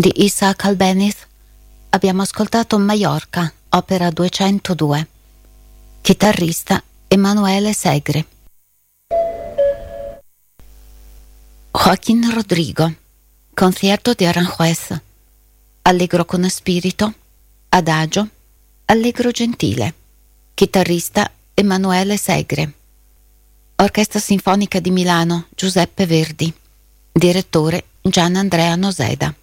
Di Isaac Albeniz abbiamo ascoltato Mallorca, opera 202. Chitarrista Emanuele Segre. Joaquín Rodrigo, Concierto di Aranjuez, allegro con spirito, adagio, allegro gentile. Chitarrista Emanuele Segre. Orchestra Sinfonica di Milano, Giuseppe Verdi. Direttore Gian Andrea Noseda.